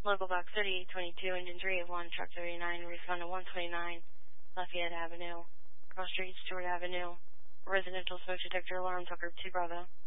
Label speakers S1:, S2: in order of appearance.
S1: Local box 3822, engine 381, truck 39, respond to 129 Lafayette Avenue, cross street, Stewart Avenue, residential smoke detector alarm, Tucker 2 Bravo.